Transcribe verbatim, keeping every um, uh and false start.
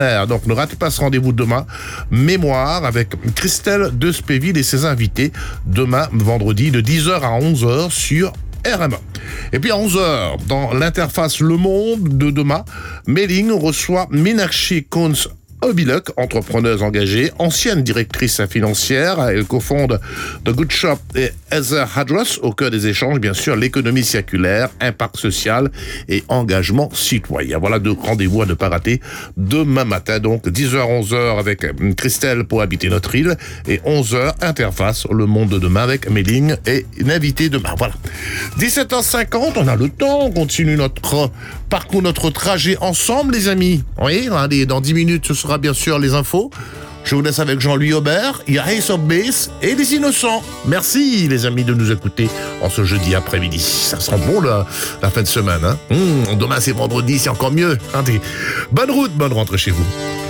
Donc ne ratez pas ce rendez-vous demain. Mémoire avec Christelle Despéville et ses invités. Demain, vendredi, de dix heures à onze heures sur R M A. Et puis à onze heures, dans l'interface Le Monde de demain, Méling reçoit Meenakshi Kunz Obiluk, entrepreneuse engagée, ancienne directrice financière. Elle cofonde The Good Shop et Heather Hadros. Au cœur des échanges, bien sûr, l'économie circulaire, impact social et engagement citoyen. Voilà deux rendez-vous à ne pas rater demain matin. Donc dix heures, onze heures avec Christelle pour habiter notre île et onze heures, interface Le Monde de demain avec Méling et une invitée demain. Voilà. dix-sept heures cinquante, on a le temps. On continue notre parcours, notre trajet ensemble, les amis. Oui, allez, dans dix minutes, ce sera bien sûr les infos. Je vous laisse avec Jean-Louis Aubert, il y a Ace of Base et les Innocents. Merci les amis de nous écouter en ce jeudi après-midi. Ça sent bon la, la fin de semaine. Hein mmh, demain c'est vendredi, c'est encore mieux. Bonne route, bonne rentrée chez vous.